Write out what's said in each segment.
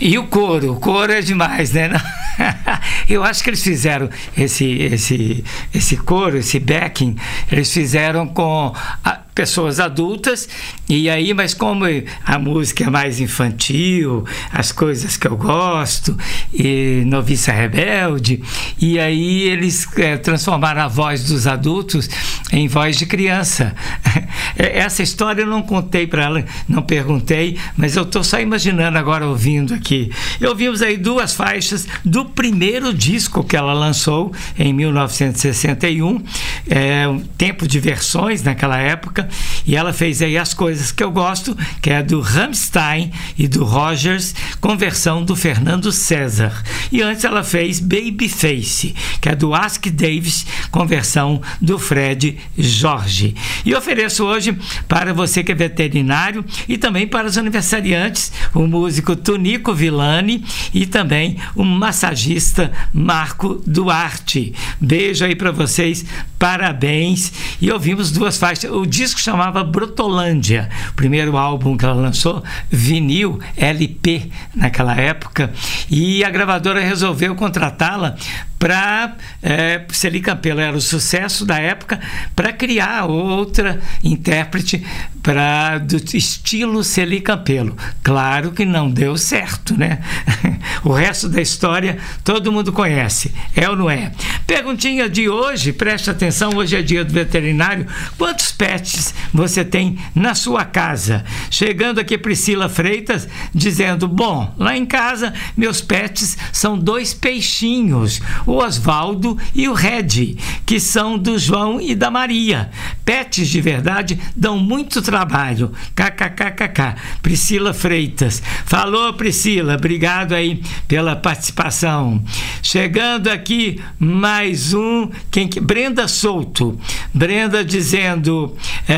E o coro é demais, né? Eu acho que eles fizeram esse coro, esse backing, eles fizeram com pessoas adultas, e aí, mas como a música é mais infantil, as coisas que eu gosto, e Noviça Rebelde, e aí eles transformaram a voz dos adultos em voz de criança. Essa história eu não contei para ela, não perguntei, mas eu estou só imaginando agora, ouvindo aqui. Ouvimos aí 2 faixas do primeiro disco que ela lançou em 1961, um tempo de versões naquela época, e ela fez aí As Coisas Que Eu Gosto, que é do Rammstein e do Rogers, com versão do Fernando César. E antes ela fez Babyface, que é do Ask Davis, com versão do Fred Jorge. E ofereço hoje para você que é veterinário e também para os aniversariantes, o músico Tonico Villani e também o massagista Marco Duarte. Beijo aí para vocês, parabéns. E ouvimos 2 faixas. O disco chamava Brotolândia, o primeiro álbum que ela lançou, vinil, LP naquela época, e a gravadora resolveu contratá-la para Celi Campelo era o sucesso da época, para criar outra intérprete do estilo Celi Campelo. Claro que não deu certo, né? O resto da história todo mundo conhece, é ou não é? Perguntinha de hoje, preste atenção, hoje é dia do veterinário. Quantos pets você tem na sua casa? Chegando aqui Priscila Freitas dizendo: bom, lá em casa meus pets são 2 peixinhos, o Osvaldo e o Red, que são do João e da Maria. Pets de verdade dão muito trabalho. KKKKK. Priscila Freitas. Falou, Priscila, obrigado aí pela participação. Chegando aqui mais um, Brenda Souto. Brenda dizendo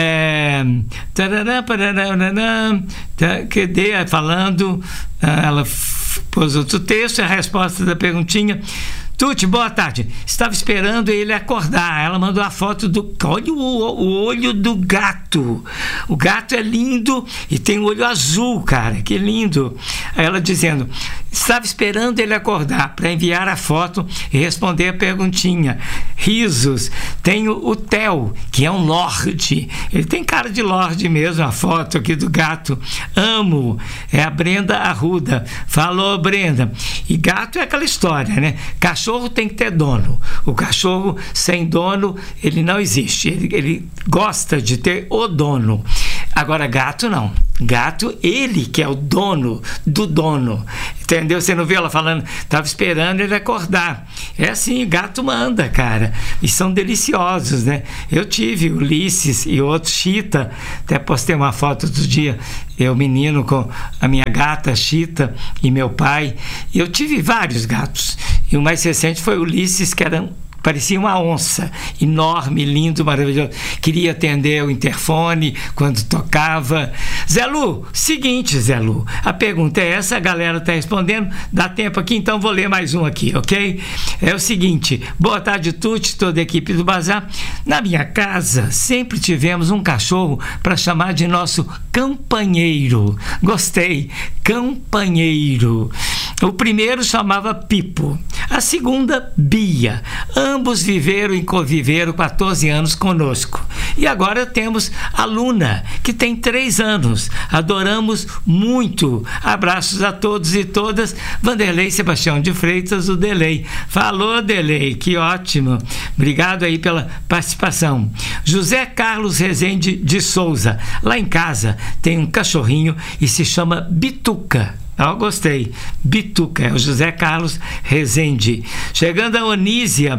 falando, ela pôs outro texto, a resposta da perguntinha. Tuti, boa tarde. Estava esperando ele acordar. Ela mandou a foto olha o olho do gato. O gato é lindo e tem o olho azul, cara. Que lindo. Ela dizendo: estava esperando ele acordar para enviar a foto e responder a perguntinha. Risos. Tenho o Theo, que é um lorde. Ele tem cara de lorde mesmo, a foto aqui do gato. Amo. É a Brenda Arruda. Falou, Brenda. E gato é aquela história, né? Cachorro tem que ter dono. O cachorro sem dono, ele não existe. Ele gosta de ter o dono. Agora, gato não. Gato, ele que é o dono do dono. Entendeu? Você não viu ela falando? Estava esperando ele acordar. É assim, gato manda, cara. E são deliciosos, né? Eu tive Ulisses e outro Chita. Até postei uma foto do dia, eu menino com a minha gata Chita e meu pai. Eu tive vários gatos. E o mais recente foi Ulisses, que parecia uma onça, enorme, lindo, maravilhoso. Queria atender o interfone quando tocava. Zé Lu, seguinte, Zé Lu, a pergunta é essa, a galera está respondendo, dá tempo aqui, então vou ler mais um aqui, ok? É o seguinte: boa tarde, Tuti, toda a equipe do Bazar. Na minha casa, sempre tivemos um cachorro para chamar de nosso companheiro. Gostei, companheiro. O primeiro chamava Pipo, a segunda Bia. Ambos viveram e conviveram 14 anos conosco. E agora temos a Luna, que tem 3 anos. Adoramos muito. Abraços a todos e todas. Vanderlei Sebastião de Freitas, o Delei. Falou, Delei, que ótimo. Obrigado aí pela participação. José Carlos Rezende de Souza. Lá em casa tem um cachorrinho e se chama Bituca. Gostei. Bituca, é o José Carlos Rezende. Chegando a Onísia,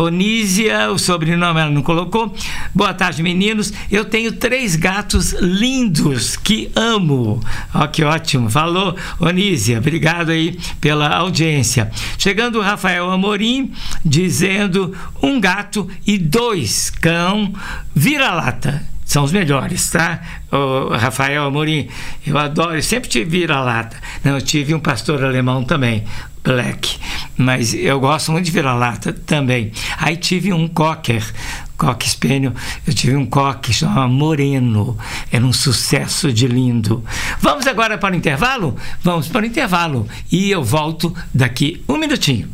o sobrenome ela não colocou. Boa tarde, meninos. Eu tenho 3 gatos lindos que amo. Que ótimo. Falou, Onísia. Obrigado aí pela audiência. Chegando o Rafael Amorim, dizendo: um gato e 2 cão vira-lata. São os melhores, tá? O Rafael Amorim, eu adoro, eu sempre tive vira-lata. Não, eu tive um pastor alemão também, Black, mas eu gosto muito de vira-lata também. Aí tive um cocker Coque Espênio. Eu tive um coque que chamava Moreno. Era um sucesso de lindo. Vamos agora para o intervalo? Vamos para o intervalo. E eu volto daqui um minutinho.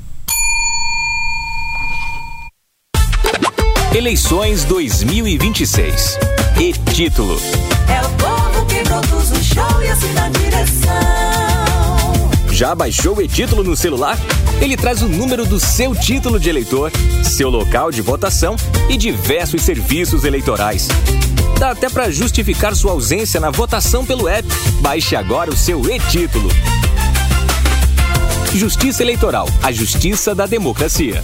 Eleições 2026. E título: é o povo que produz o show e assina a direção. Já baixou o e-título no celular? Ele traz o número do seu título de eleitor, seu local de votação e diversos serviços eleitorais. Dá até para justificar sua ausência na votação pelo app. Baixe agora o seu e-título. Justiça Eleitoral, a justiça da democracia.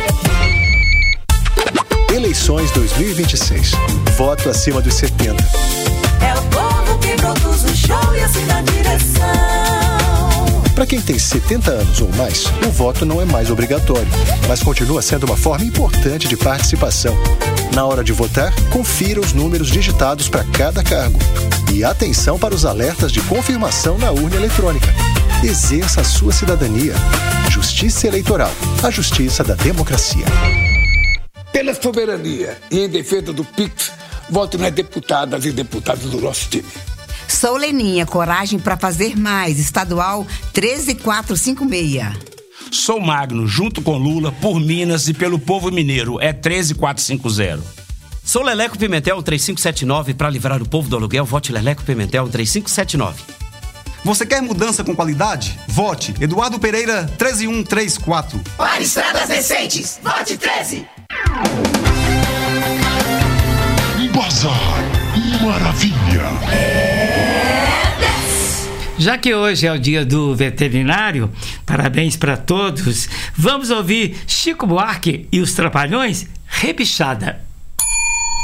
Eleições 2026. Voto acima dos 70. É o povo que produz o show e assina a direção. Para quem tem 70 anos ou mais, o voto não é mais obrigatório, mas continua sendo uma forma importante de participação. Na hora de votar, confira os números digitados para cada cargo. E atenção para os alertas de confirmação na urna eletrônica. Exerça a sua cidadania. Justiça Eleitoral, a justiça da democracia. Pela soberania e em defesa do PIX, voto nas deputadas e deputados do nosso time. Sou Leninha, coragem para fazer mais, estadual 13456. Sou Magno, junto com Lula, por Minas e pelo povo mineiro, é 13450. Sou Leleco Pimentel 3579, para livrar o povo do aluguel, vote Leleco Pimentel 3579. Você quer mudança com qualidade? Vote Eduardo Pereira 13134. Para estradas decentes, vote 13. Bazar Maravilha. Já que hoje é o dia do veterinário, parabéns para todos. Vamos ouvir Chico Buarque e os Trapalhões, Rebichada.